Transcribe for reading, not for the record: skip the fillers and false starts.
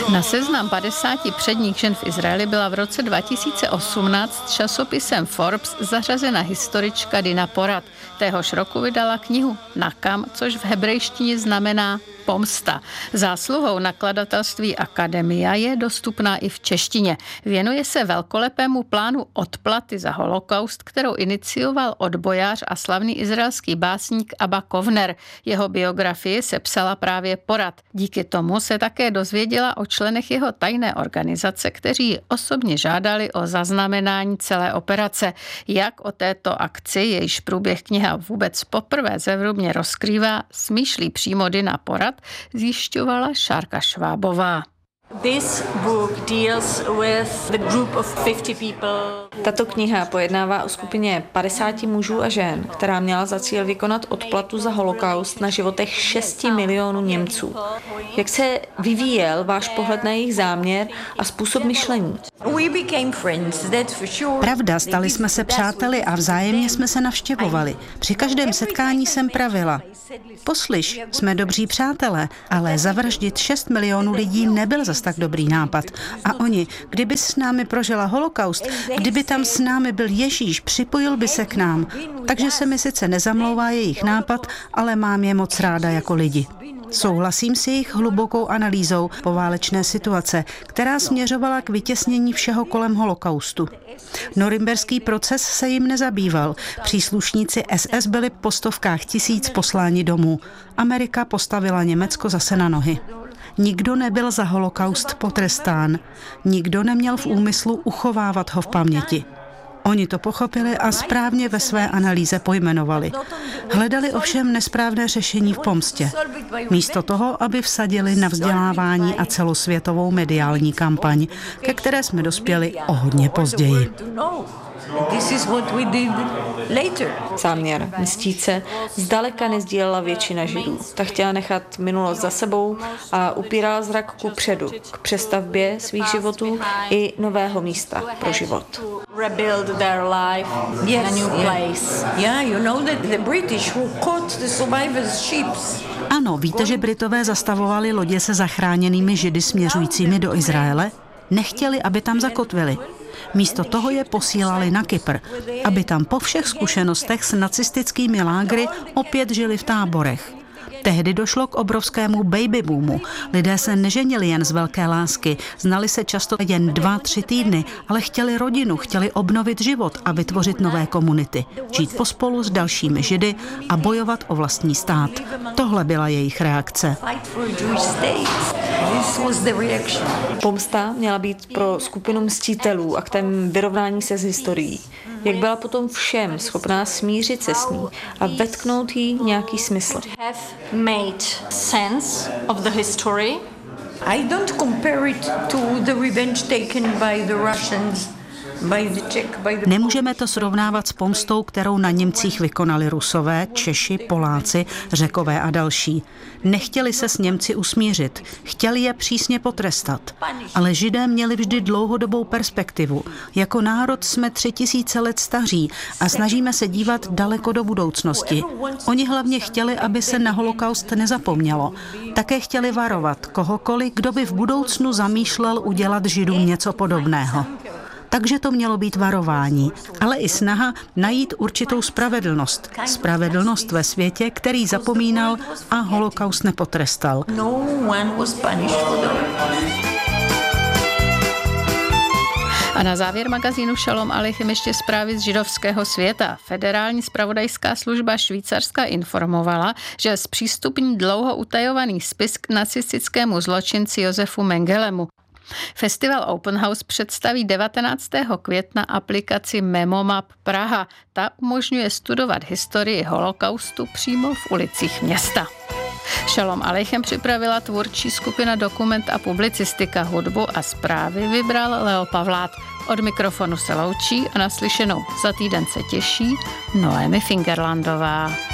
Na seznam 50 předních žen v Izraeli byla v roce 2018 časopisem Forbes zařazena historička Dina Porat. Téhož roku vydala knihu Nakam, což v hebrejštině znamená pomsta. Zásluhou nakladatelství Akademia je dostupná i v češtině. Věnuje se velkolepému plánu odplaty za holokaust, kterou inicioval odbojář a slavný izraelský básník Abba Kovner. Jeho biografii sepsala právě Porat. Díky tomu se také dozvěděla o členech jeho tajné organizace, kteří osobně žádali o zaznamenání celé operace. Jak o této akci, jejíž průběh kniha vůbec poprvé zevrubně rozkrývá, smýšlí přímo Dina Porat, zjišťovala Šárka Švábová. Tato kniha pojednává o skupině 50 mužů a žen, která měla za cíl vykonat odplatu za holokaust na životech 6 milionů Němců. Jak se vyvíjel váš pohled na jejich záměr a způsob myšlení? Pravda, stali jsme se přáteli a vzájemně jsme se navštěvovali. Při každém setkání jsem pravila: poslyš, jsme dobří přátelé, ale zavraždit 6 milionů lidí nebyl zas tak dobrý nápad. A oni, kdyby s námi prožila holokaust, kdyby tam s námi byl Ježíš, připojil by se k nám. Takže se mi sice nezamlouvá jejich nápad, ale mám je moc ráda jako lidi. Souhlasím s jejich hlubokou analýzou poválečné situace, která směřovala k vytěsnění všeho kolem holokaustu. Norimberský proces se jim nezabýval. Příslušníci SS byli po stovkách tisíc posláni domů. Amerika postavila Německo zase na nohy. Nikdo nebyl za holokaust potrestán. Nikdo neměl v úmyslu uchovávat ho v paměti. Oni to pochopili a správně ve své analýze pojmenovali. Hledali ovšem nesprávné řešení v pomstě. Místo toho, aby vsadili na vzdělávání a celosvětovou mediální kampaň, ke které jsme dospěli o hodně později. Záměr mstít se zdaleka nezdílela většina Židů. Ta chtěla nechat minulost za sebou a upírala zrak kupředu, k přestavbě svých životů i nového místa pro život. Ano, víte, že Britové zastavovali lodě se zachráněnými Židy směřujícími do Izraele? Nechtěli, aby tam zakotvili. Místo toho je posílali na Kypr, aby tam po všech zkušenostech s nacistickými lágry opět žili v táborech. Tehdy došlo k obrovskému baby boomu. Lidé se neženili jen z velké lásky, znali se často jen 2-3 týdny, ale chtěli rodinu, chtěli obnovit život a vytvořit nové komunity, žít pospolu s dalšími Židy a bojovat o vlastní stát. Tohle byla jejich reakce. Pomsta měla být pro skupinu mstitelů aktem vyrovnání se s historií. Jak byla potom všem schopná smířit se s ní a vetknout jí nějaký smysl. I don't compare it to the revenge taken by the Russians. Nemůžeme to srovnávat s pomstou, kterou na Němcích vykonali Rusové, Češi, Poláci, Řekové a další. Nechtěli se s Němci usmířit, chtěli je přísně potrestat. Ale Židé měli vždy dlouhodobou perspektivu. Jako národ jsme 3000 let staří a snažíme se dívat daleko do budoucnosti. Oni hlavně chtěli, aby se na holokaust nezapomnělo. Také chtěli varovat kohokoliv, kdo by v budoucnu zamýšlel udělat Židům něco podobného. Takže to mělo být varování, ale i snaha najít určitou spravedlnost. Spravedlnost ve světě, který zapomínal a holokaust nepotrestal. A na závěr magazínu Šalom Aleichem ještě zprávy z židovského světa. Federální zpravodajská služba Švýcarska informovala, že zpřístupní dlouho utajovaný spis k nacistickému zločinci Josefu Mengelemu. Festival Open House představí 19. května aplikaci Memomap Praha. Ta umožňuje studovat historii holokaustu přímo v ulicích města. Šalom Aleichem připravila tvůrčí skupina Dokument a publicistika, hudbu a zprávy vybral Leo Pavlát. Od mikrofonu se loučí a naslyšenou za týden se těší Noémie Fingerlandová.